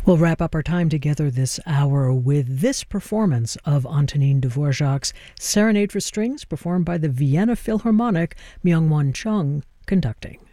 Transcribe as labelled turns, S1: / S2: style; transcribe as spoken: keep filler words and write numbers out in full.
S1: We'll wrap up our time together this hour with this performance of Antonin Dvorak's Serenade for Strings, performed by the Vienna Philharmonic, Myung-Whun Chung conducting.